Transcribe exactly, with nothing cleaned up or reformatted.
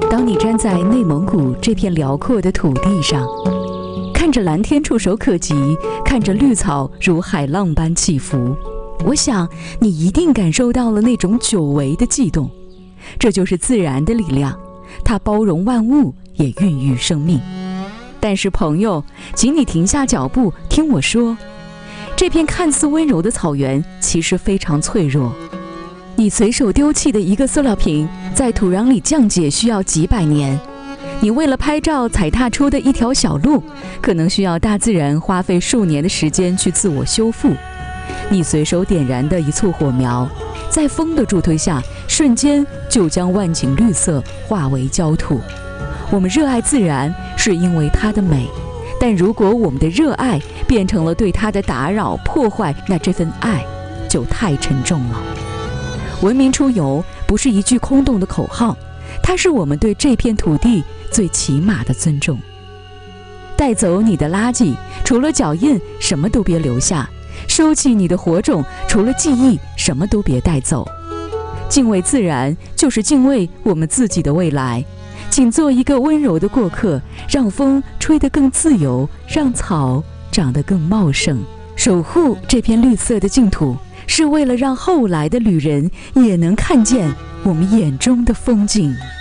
当你站在内蒙古这片辽阔的土地上，看着蓝天触手可及，看着绿草如海浪般起伏，我想你一定感受到了那种久违的悸动。这就是自然的力量，它包容万物，也孕育生命。但是朋友，请你停下脚步，听我说，这片看似温柔的草原其实非常脆弱。你随手丢弃的一个塑料瓶，在土壤里降解需要几百年。你为了拍照踩踏出的一条小路，可能需要大自然花费数年的时间去自我修复。你随手点燃的一簇火苗，在风的助推下，瞬间就将万顷绿色化为焦土。我们热爱自然，是因为它的美，但如果我们的热爱变成了对它的打扰、破坏，那这份爱就太沉重了。文明出游不是一句空洞的口号，它是我们对这片土地最起码的尊重。带走你的垃圾，除了脚印，什么都别留下；收起你的火种，除了记忆，什么都别带走。敬畏自然，就是敬畏我们自己的未来。请做一个温柔的过客，让风吹得更自由，让草长得更茂盛。守护这片绿色的净土，是为了让后来的旅人也能看见我们眼中的风景。